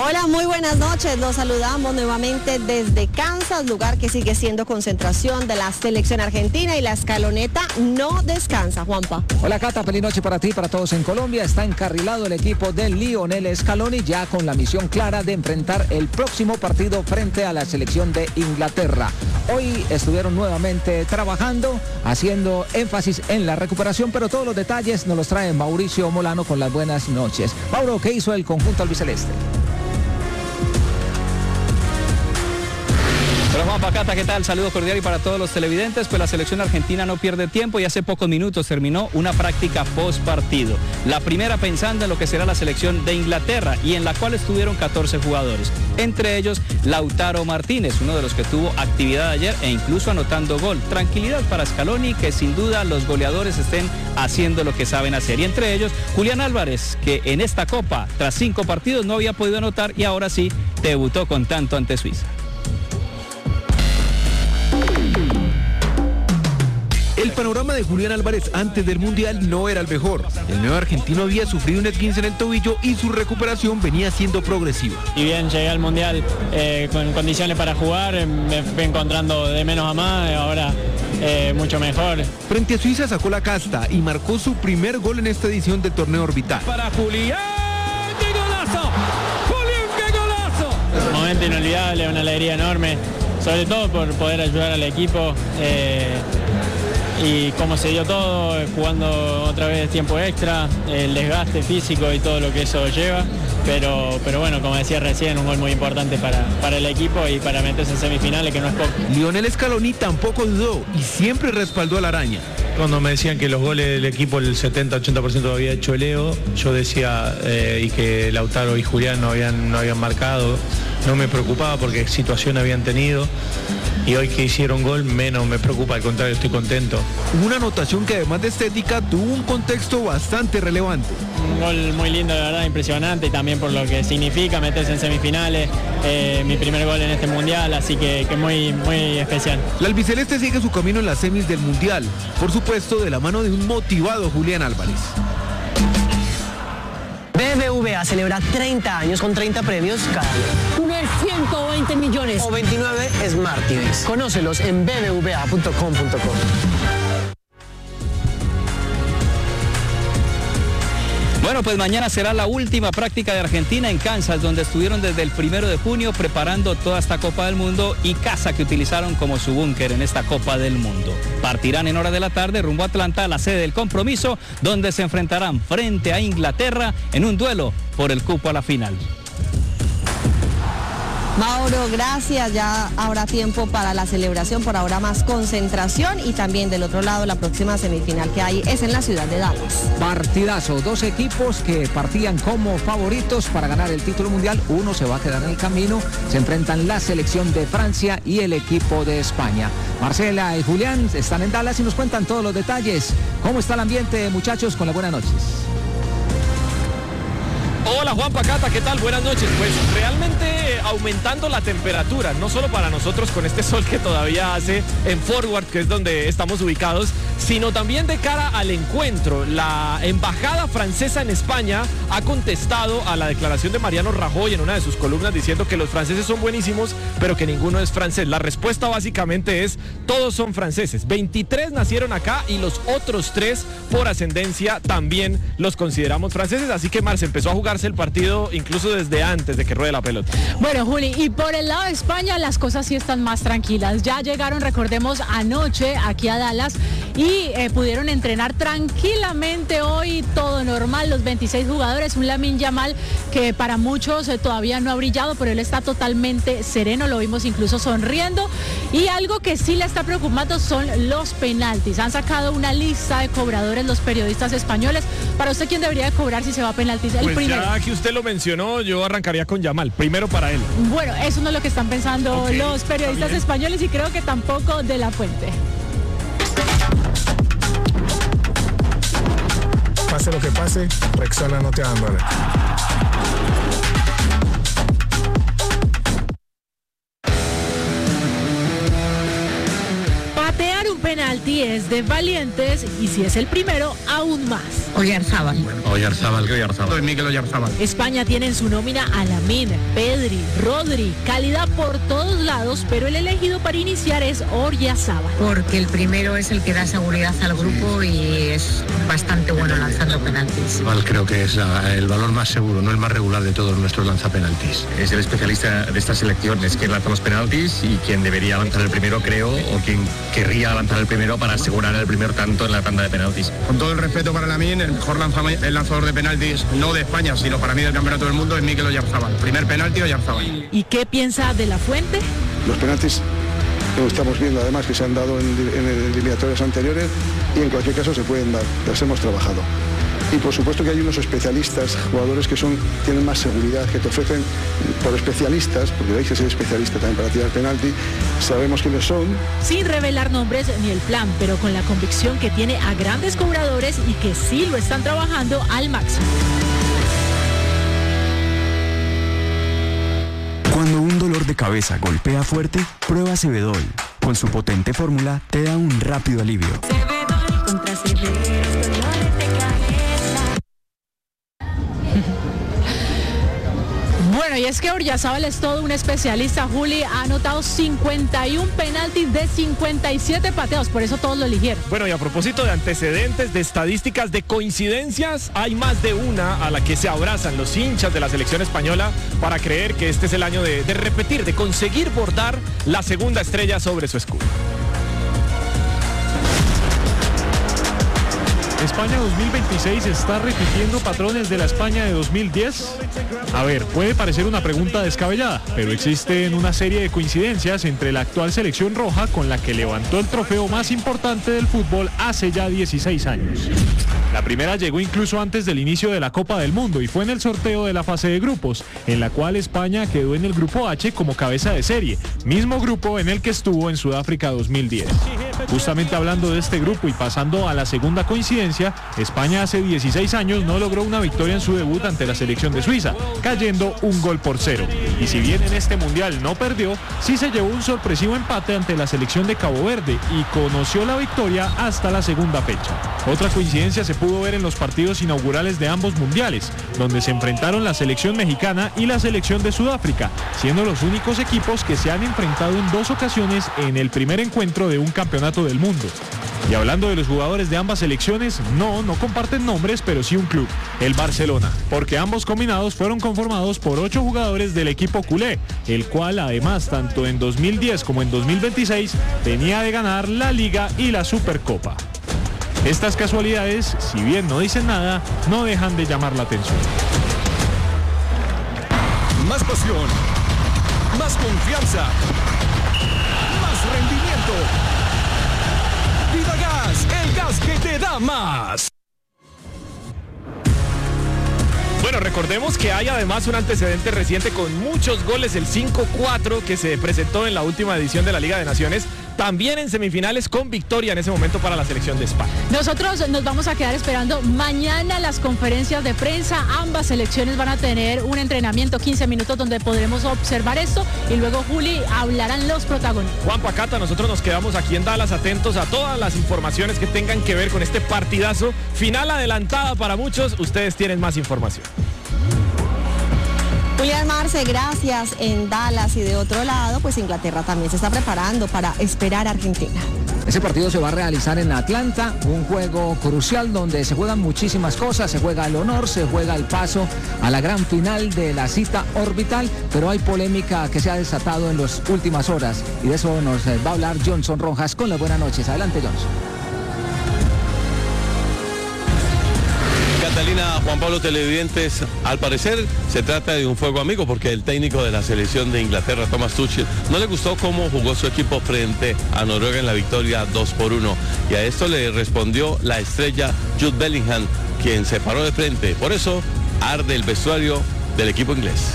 Hola, muy buenas noches. Los saludamos nuevamente desde Kansas, lugar que sigue siendo concentración de la selección argentina y la escaloneta no descansa. Juanpa. Hola Cata, feliz noche para ti, para todos en Colombia. Está encarrilado el equipo de Lionel Scaloni ya con la misión clara de enfrentar el próximo partido frente a la selección de Inglaterra. Hoy estuvieron nuevamente trabajando, haciendo énfasis en la recuperación, pero todos los detalles nos los trae Mauricio Molano con las buenas noches. Mauro, ¿qué hizo el conjunto albiceleste? Hola Juanpa, Cata, ¿qué tal? Saludos cordiales para todos los televidentes. Pues la selección argentina no pierde tiempo y hace pocos minutos terminó una práctica post partido. La primera pensando en lo que será la selección de Inglaterra y en la cual estuvieron 14 jugadores. Entre ellos Lautaro Martínez, uno de los que tuvo actividad ayer e incluso anotando gol. Tranquilidad para Scaloni, que sin duda los goleadores estén haciendo lo que saben hacer. Y entre ellos Julián Álvarez, que en esta Copa, tras 5 partidos, no había podido anotar y ahora sí debutó con tanto ante Suiza. El panorama de Julián Álvarez antes del Mundial no era el mejor. El nuevo argentino había sufrido un esguince en el tobillo y su recuperación venía siendo progresiva. Y bien, llegué al Mundial con condiciones para jugar, me fui encontrando de menos a más, ahora mucho mejor. Frente a Suiza sacó la casta y marcó su primer gol en esta edición del torneo orbital. Para Julián, ¡qué golazo! ¡Julián, qué golazo! Un momento inolvidable, una alegría enorme, sobre todo por poder ayudar al equipo. Y cómo se dio todo, jugando otra vez tiempo extra, el desgaste físico y todo lo que eso lleva, pero bueno, como decía recién, un gol muy importante para el equipo y para meterse en semifinales, que no es poco. Lionel Scaloni tampoco dudó y siempre respaldó a la araña. Cuando me decían que los goles del equipo el 70-80% lo había hecho Leo, yo decía y que Lautaro y Julián no habían marcado, no me preocupaba porque situación habían tenido. Y hoy que hicieron gol, menos me preocupa, al contrario, estoy contento. Una anotación que además de estética tuvo un contexto bastante relevante. Un gol muy lindo, de verdad, impresionante, y también por lo que significa meterse en semifinales, mi primer gol en este Mundial, así que muy, muy especial. La albiceleste sigue su camino en las semis del Mundial, por supuesto de la mano de un motivado Julián Álvarez. BBVA celebra 30 años con 30 premios cada año. Uno de 120 millones. O 29 Smart TVs. Conócelos en bbva.com.co. Bueno, pues mañana será la última práctica de Argentina en Kansas, donde estuvieron desde el 1 de junio preparando toda esta Copa del Mundo y casa que utilizaron como su búnker en esta Copa del Mundo. Partirán en horas de la tarde rumbo a Atlanta, la sede del compromiso, donde se enfrentarán frente a Inglaterra en un duelo por el cupo a la final. Mauro, gracias. Ya habrá tiempo para la celebración, por ahora más concentración, y también del otro lado la próxima semifinal que hay es en la ciudad de Dallas. Partidazo, 2 equipos que partían como favoritos para ganar el título mundial. Uno se va a quedar en el camino. Se enfrentan la selección de Francia y el equipo de España. Marcela y Julián están en Dallas y nos cuentan todos los detalles. ¿Cómo está el ambiente, muchachos? Con las buenas noches. Hola Juanpa, Cata, ¿qué tal? Buenas noches. Pues realmente aumentando la temperatura, no solo para nosotros con este sol que todavía hace en Forward, que es donde estamos ubicados, sino también de cara al encuentro. La embajada francesa en España ha contestado a la declaración de Mariano Rajoy en una de sus columnas diciendo que los franceses son buenísimos, pero que ninguno es francés. La respuesta básicamente es: todos son franceses. 23 nacieron acá y los otros 3 por ascendencia también los consideramos franceses. Así que Marce empezó a jugarse el partido incluso desde antes de que ruede la pelota. Bueno, Juli, y por el lado de España las cosas sí están más tranquilas. Ya llegaron, recordemos, anoche aquí a Dallas y pudieron entrenar tranquilamente hoy, todo normal, los 26 jugadores, un Lamine Yamal que para muchos todavía no ha brillado, pero él está totalmente sereno, lo vimos incluso sonriendo, y algo que sí le está preocupando son los penaltis. Han sacado una lista de cobradores los periodistas españoles. Para usted, ¿quién debería de cobrar si se va a penaltis? El primero. Ya que usted lo mencionó, yo arrancaría con Yamal, primero para él. Bueno, eso no es lo que están pensando los periodistas españoles, y creo que tampoco de la Fuente. Pase lo que pase, Rexona no te abandona. Patear un penalti penalti es de valientes y si es el primero, aún más. Oyarzábal. Oyarzábal. Mikel Oyarzábal. España tiene en su nómina a Lamine, Pedri, Rodri, calidad por todos lados, pero el elegido para iniciar es Oyarzábal. Porque el primero es el que da seguridad al grupo y es bastante bueno lanzando penaltis. Creo que es el valor más seguro, no el más regular de todos nuestros lanzapenaltis. Es el especialista de esta selección, es quien lanza los penaltis y quien debería lanzar el primero, creo, o quien querría lanzar el primero para asegurar el primer tanto en la tanda de penaltis. Con todo el respeto para Lamine, el mejor lanzador de penaltis, no de España, sino para mí del campeonato del mundo, es Mikel Oyarzábal. Primer penalti, Oyarzábal. ¿Y qué piensa de la Fuente? Los penaltis lo estamos viendo además que se han dado en eliminatorias anteriores y en cualquier caso se pueden dar, las hemos trabajado. Y por supuesto que hay unos especialistas, jugadores que tienen más seguridad, que te ofrecen por especialistas, porque hay que ser especialista también para tirar penalti, sabemos quiénes son. Sin revelar nombres ni el plan, pero con la convicción que tiene a grandes cobradores y que sí lo están trabajando al máximo. Cuando un dolor de cabeza golpea fuerte, prueba Cebedol. Con su potente fórmula te da un rápido alivio. Cebedol contra severos dolores de cabeza. Bueno, y es que Oyarzábal es todo un especialista. Juli ha anotado 51 penaltis de 57 pateos, por eso todos lo eligieron. Bueno, y a propósito de antecedentes, de estadísticas, de coincidencias, hay más de una a la que se abrazan los hinchas de la selección española para creer que este es el año de repetir, de conseguir bordar la segunda estrella sobre su escudo. España 2026 está repitiendo patrones de la España de 2010. A ver, puede parecer una pregunta descabellada, pero existen una serie de coincidencias entre la actual selección roja con la que levantó el trofeo más importante del fútbol hace ya 16 años. La primera llegó incluso antes del inicio de la Copa del Mundo y fue en el sorteo de la fase de grupos, en la cual España quedó en el grupo H como cabeza de serie, mismo grupo en el que estuvo en Sudáfrica 2010. Justamente hablando de este grupo y pasando a la segunda coincidencia, España hace 16 años no logró una victoria en su debut ante la selección de Suiza, cayendo 1-0. Y si bien en este mundial no perdió, sí se llevó un sorpresivo empate ante la selección de Cabo Verde y conoció la victoria hasta la segunda fecha. Otra coincidencia se pudo ver en los partidos inaugurales de ambos mundiales, donde se enfrentaron la selección mexicana y la selección de Sudáfrica, siendo los únicos equipos que se han enfrentado en 2 ocasiones en el primer encuentro de un campeonato del mundo. Y hablando de los jugadores de ambas selecciones, no comparten nombres, pero sí un club, el Barcelona, porque ambos combinados fueron conformados por 8 jugadores del equipo culé, el cual además tanto en 2010 como en 2026 tenía de ganar la Liga y la Supercopa. Estas casualidades, si bien no dicen nada, no dejan de llamar la atención. Más pasión, más confianza, más rendimiento. Vida Gas, el gas que te da más. Bueno, recordemos que hay además un antecedente reciente con muchos goles, el 5-4 que se presentó en la última edición de la Liga de Naciones, también en semifinales con victoria en ese momento para la selección de España. Nosotros nos vamos a quedar esperando mañana las conferencias de prensa. Ambas selecciones van a tener un entrenamiento 15 minutos donde podremos observar esto y luego Juli hablarán los protagonistas. Juan Pacata, nosotros nos quedamos aquí en Dallas atentos a todas las informaciones que tengan que ver con este partidazo. Final adelantada para muchos, ustedes tienen más información. Julián Marce, gracias. En Dallas y de otro lado, pues Inglaterra también se está preparando para esperar a Argentina. Ese partido se va a realizar en Atlanta, un juego crucial donde se juegan muchísimas cosas, se juega el honor, se juega el paso a la gran final de la cita orbital, pero hay polémica que se ha desatado en las últimas horas y de eso nos va a hablar Johnson Rojas con las buenas noches. Adelante, Johnson. Catalina, Juan Pablo, televidentes, al parecer se trata de un fuego amigo porque el técnico de la selección de Inglaterra, Thomas Tuchel, no le gustó cómo jugó su equipo frente a Noruega en la victoria 2-1 y a esto le respondió la estrella Jude Bellingham, quien se paró de frente. Por eso arde el vestuario del equipo inglés.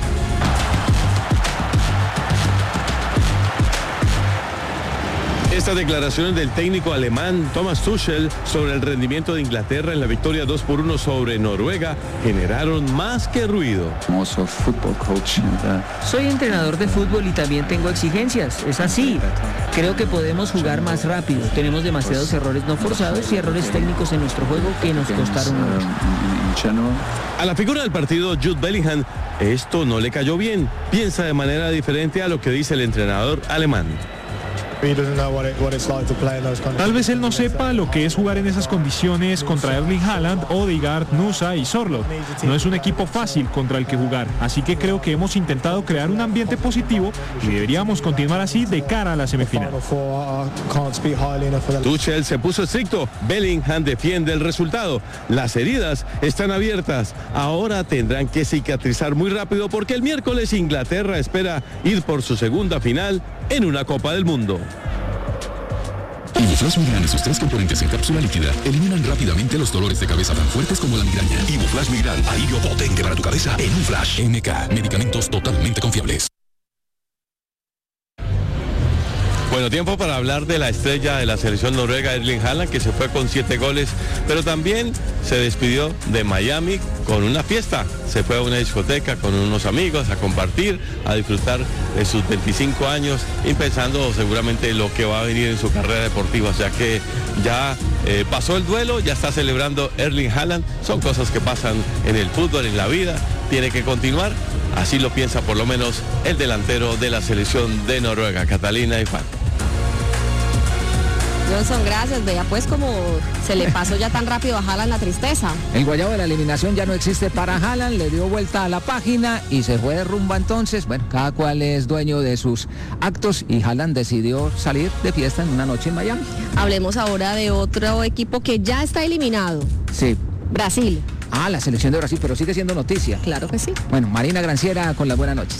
Estas declaraciones del técnico alemán Thomas Tuchel sobre el rendimiento de Inglaterra en la victoria 2-1 sobre Noruega generaron más que ruido. Soy entrenador de fútbol y también tengo exigencias, es así. Creo que podemos jugar más rápido. Tenemos demasiados errores no forzados y errores técnicos en nuestro juego que nos costaron mucho. A la figura del partido, Jude Bellingham, esto no le cayó bien. Piensa de manera diferente a lo que dice el entrenador alemán. Tal vez él no sepa lo que es jugar en esas condiciones contra Erling Haaland, Odegaard, Nusa y Sorloth. No es un equipo fácil contra el que jugar, así que creo que hemos intentado crear un ambiente positivo y deberíamos continuar así de cara a la semifinal. Tuchel se puso estricto. Bellingham defiende el resultado. Las heridas están abiertas. Ahora tendrán que cicatrizar muy rápido porque el miércoles Inglaterra espera ir por su segunda final en una Copa del Mundo. Ibuflash Migran y sus 3 componentes en cápsula líquida eliminan rápidamente los dolores de cabeza tan fuertes como la migraña. Ibuflash Migran, alivio potente para tu cabeza en un flash. MK, medicamentos totalmente confiables. Bueno, tiempo para hablar de la estrella de la selección noruega, Erling Haaland, que se fue con 7 goles, pero también se despidió de Miami con una fiesta. Se fue a una discoteca con unos amigos a compartir, a disfrutar de sus 25 años y pensando seguramente lo que va a venir en su carrera deportiva. O sea que ya pasó el duelo, ya está celebrando Erling Haaland. Son cosas que pasan en el fútbol, en la vida. Tiene que continuar. Así lo piensa por lo menos el delantero de la selección de Noruega, Catalina y Juan. Johnson, gracias. Vea pues como se le pasó ya tan rápido a Haaland la tristeza. El guayabo de la eliminación ya no existe para Haaland, le dio vuelta a la página y se fue de rumba entonces. Bueno, cada cual es dueño de sus actos y Haaland decidió salir de fiesta en una noche en Miami. Hablemos ahora de otro equipo que ya está eliminado. Sí. Brasil. Ah, la selección de Brasil, pero sigue siendo noticia. Claro que sí. Bueno, Marina Granciera con las buenas noches.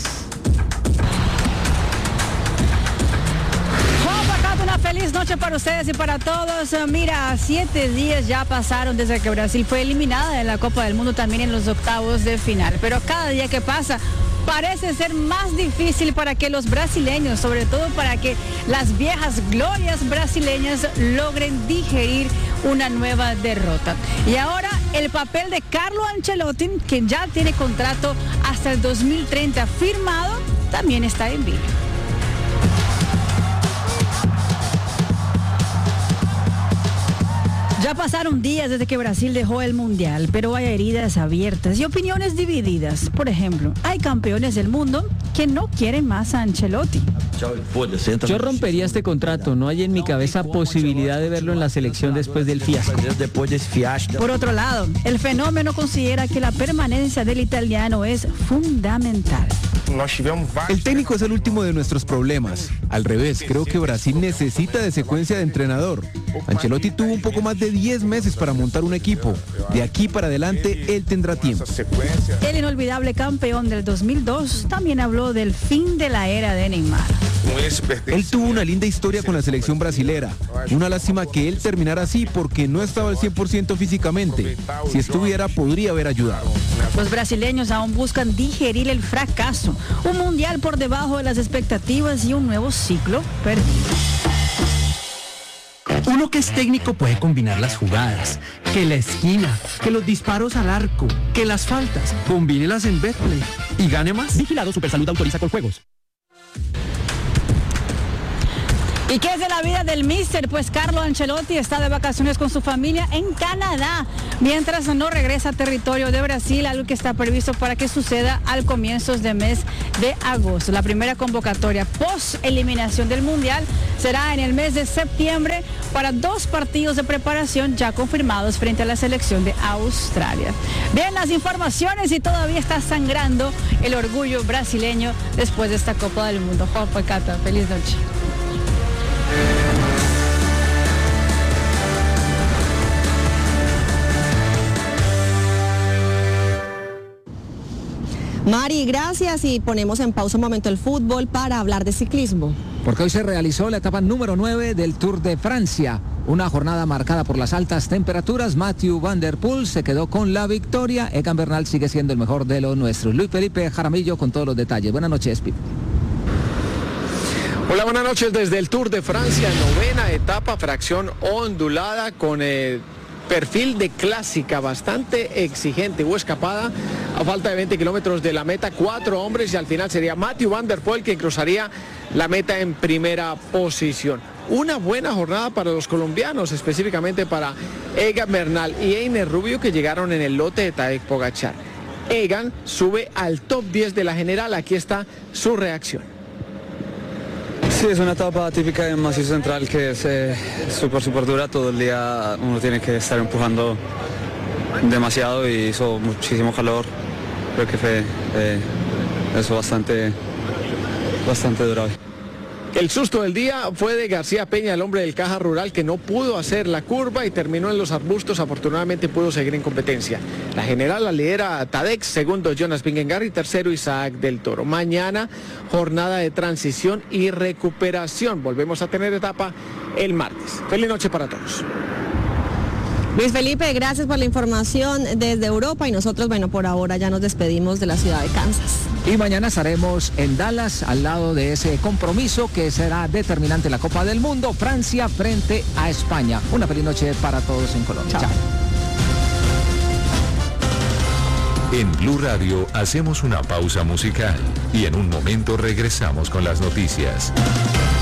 Feliz noche para ustedes y para todos. Mira, 7 días ya pasaron desde que Brasil fue eliminada de la Copa del Mundo, también en los octavos de final. Pero cada día que pasa parece ser más difícil para que los brasileños, sobre todo para que las viejas glorias brasileñas logren digerir una nueva derrota. Y ahora el papel de Carlo Ancelotti, que ya tiene contrato hasta el 2030 firmado, también está en vilo. Ya pasaron días desde que Brasil dejó el Mundial, pero hay heridas abiertas y opiniones divididas. Por ejemplo, hay campeones del mundo que no quieren más a Ancelotti. Yo rompería este contrato, no hay en mi cabeza posibilidad de verlo en la selección después del fiasco. Por otro lado, el fenómeno considera que la permanencia del italiano es fundamental. El técnico es el último de nuestros problemas. Al revés, creo que Brasil necesita de secuencia de entrenador. Ancelotti tuvo un poco más de 10 meses para montar un equipo. De aquí para adelante, él tendrá tiempo. El inolvidable campeón del 2002 también habló del fin de la era de Neymar. Él tuvo una linda historia con la selección brasilera. Una lástima que él terminara así porque no estaba al 100% físicamente. Si estuviera, podría haber ayudado. Los brasileños aún buscan digerir el fracaso. Un mundial por debajo de las expectativas y un nuevo ciclo perdido. Uno que es técnico puede combinar las jugadas, que la esquina, que los disparos al arco, que las faltas, combínelas en Betplay y gane más. Vigilado Supersalud, autoriza con juegos. ¿Y qué es de la vida del míster? Pues Carlo Ancelotti está de vacaciones con su familia en Canadá, mientras no regresa a territorio de Brasil, algo que está previsto para que suceda al comienzos de mes de agosto. La primera convocatoria post-eliminación del Mundial será en el mes de septiembre para 2 partidos de preparación ya confirmados frente a la selección de Australia. Bien, las informaciones y todavía está sangrando el orgullo brasileño después de esta Copa del Mundo. Juanjo y Cata, feliz noche. Mari, gracias y ponemos en pausa un momento el fútbol para hablar de ciclismo. Porque hoy se realizó la etapa número 9 del Tour de Francia. Una jornada marcada por las altas temperaturas. Mathieu Van Der Poel se quedó con la victoria. Egan Bernal sigue siendo el mejor de los nuestros. Luis Felipe Jaramillo con todos los detalles. Buenas noches, Pip. Hola, buenas noches desde el Tour de Francia, 9ª etapa, fracción ondulada con perfil de clásica, bastante exigente o escapada, a falta de 20 kilómetros de la meta, 4 hombres y al final sería Mathieu van der Poel quien cruzaría la meta en primera posición. Una buena jornada para los colombianos, específicamente para Egan Bernal y Einer Rubio, que llegaron en el lote de Tadej Pogačar. Egan sube al top 10 de la general, aquí está su reacción. Sí, es una etapa típica de Macizo Central que es súper dura, todo el día uno tiene que estar empujando demasiado y hizo muchísimo calor, creo que fue eso bastante duro hoy. El susto del día fue de García Peña, el hombre del Caja Rural, que no pudo hacer la curva y terminó en los arbustos. Afortunadamente pudo seguir en competencia. La general la lidera Tadej, segundo Jonas Vingegaard y tercero Isaac del Toro. Mañana, jornada de transición y recuperación. Volvemos a tener etapa el martes. Feliz noche para todos. Luis Felipe, gracias por la información desde Europa y nosotros, bueno, por ahora ya nos despedimos de la ciudad de Kansas. Y mañana estaremos en Dallas al lado de ese compromiso que será determinante en la Copa del Mundo, Francia frente a España. Una feliz noche para todos en Colombia. Chao. En Blue Radio hacemos una pausa musical y en un momento regresamos con las noticias.